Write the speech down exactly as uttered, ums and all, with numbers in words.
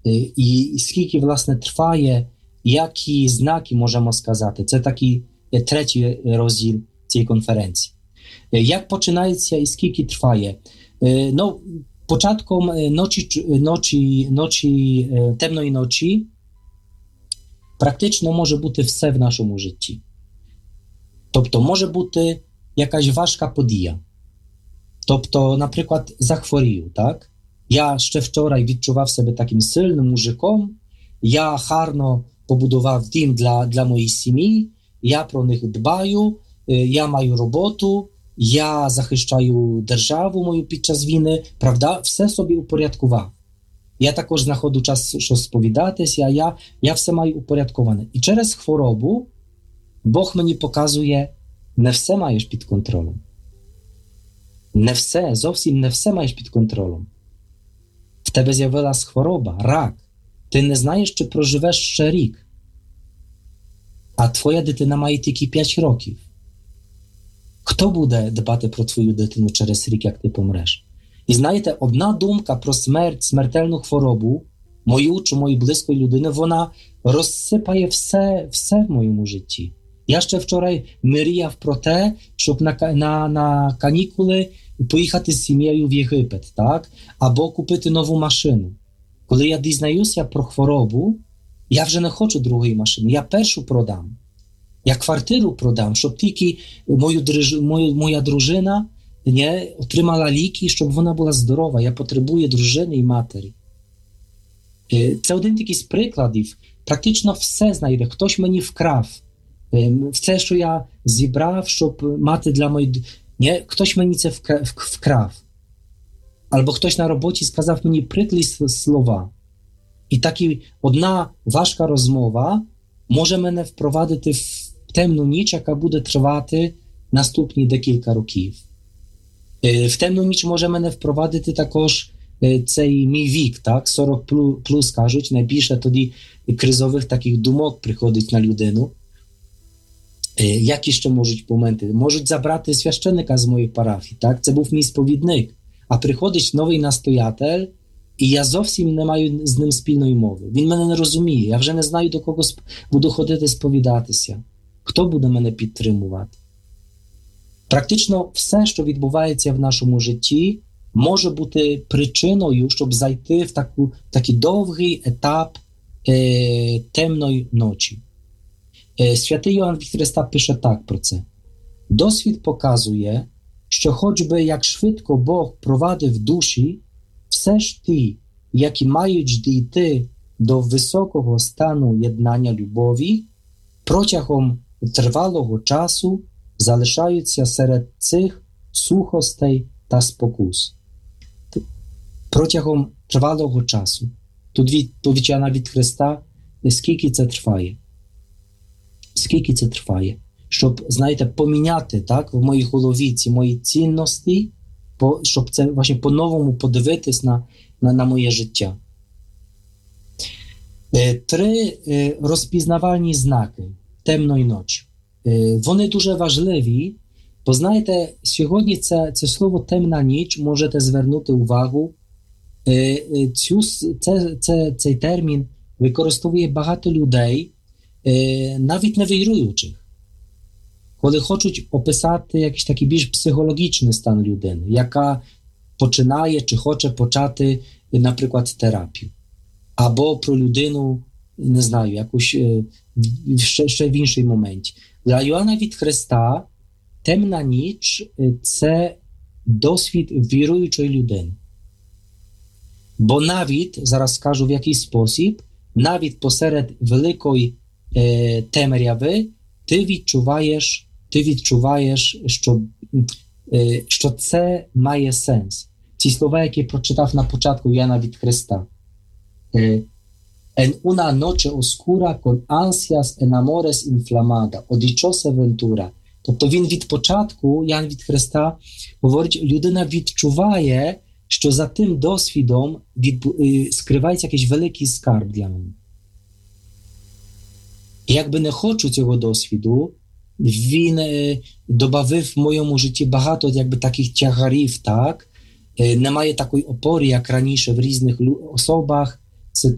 І скільки, власне, триває, які знаки можемо сказати. Це такий третій розділ цієї конференції. Як починається і скільки триває? Ну, початком ночі, ночі, ночі, темної ночі практично може бути все в нашому житті. Тобто може бути якась важка подія. Тобто, наприклад, захворів, так? Я ще вчора відчував себе таким сильним мужиком, я гарно побудував дім для, для моєї сім'ї, я про них дбаю, я маю роботу, я захищаю державу мою під час війни, правда, все собі упорядкував. Я також знаходжу час, що сповідатися, я, я все маю упорядковане. І через хворобу Бог мені показує, не все маєш під контролем. Не все, зовсім не все маєш під контролем. В тебе з'явилась хвороба, рак. Ти не знаєш, чи проживеш ще рік. А твоя дитина має тільки п'ять років. Хто буде дбати про твою дитину через рік, як ти помреш? І знаєте, одна думка про смерть, смертельну хворобу, мою чи мою близької людини, вона розсипає все, все в моєму житті. Я ще вчора мріяв про те, щоб на, на, на канікули поїхати з сім'єю в Єгипет, так? Або купити нову машину. Коли я дізнаюся про хворобу, я вже не хочу другої машини, я першу продам. Я квартиру продам, щоб тільки мою, мою, моя дружина не отримала ліки, щоб вона була здорова. Я потребую дружини і матері. Це один такий з прикладів. Практично все знайде. Хтось мені вкрав. Все, що я зібрав, щоб мати для моєї... Не, хтось мені це вкрав. Або хтось на роботі сказав мені приклі слова. І такі одна важка розмова може мене впровадити в темну ніч, яка буде тривати наступні декілька років. В темну ніч може мене впровадити також цей мій вік, так? сорок плюс, кажуть, найбільше тоді кризових таких думок приходить на людину. Які ще можуть моменти? Можуть забрати священника з моєї парафії, так? Це був мій сповідник. А приходить новий настоятель, і я зовсім не маю з ним спільної мови. Він мене не розуміє, я вже не знаю, до кого буду ходити сповідатися. Хто буде мене підтримувати? Практично все, що відбувається в нашому житті, може бути причиною, щоб зайти в таку, такий довгий етап е, темної ночі. Е, Святий Йоанн від Христа пише так про це. Досвід показує, що хоч би як швидко Бог провадив душі, все ж ті, які мають дійти до високого стану єднання любові, протягом тривалого часу залишаються серед цих сухостей та спокус. Протягом тривалого часу. Тут відповідь Йоанна від Христа, скільки це триває. Скільки це триває. Щоб, знаєте, поміняти, так, в моїй голові ці мої цінності, по, щоб це, власне, по-новому подивитись на, на, на моє життя. Е, три е, розпізнавальні знаки темної ночі. Е, вони дуже важливі, бо, знаєте, сьогодні це, це слово темна ніч, можете звернути увагу, е, е, цю, це, це, цей термін використовує багато людей, е, навіть невіруючих. Коли хочуть описати якийсь такий більш психологічний стан людини, яка починає чи хоче почати, наприклад, терапію. Або про людину, не знаю, якусь ще, ще в інший моменті. Для Йоанна від Христа темна ніч – це досвід віруючої людини. Бо навіть, зараз скажу в який спосіб, навіть посеред великої е, темряви ти відчуваєш Ти відчуваєш, що, що це має сенс. Ці слова, які прочитав на початку Йоанна від Христа. En una noche oscura con ansias en amores inflamada, o dichosa ventura. Тобто він від початку, Йоанн від Христа, говорить, людина відчуває, що за тим досвідом від, скривається якийсь великий скарб для мене. І якби не хочу цього досвіду, він е, добавив в моєму житті багато якби таких тягарів, так? Е, немає такої опори, як раніше в різних особах,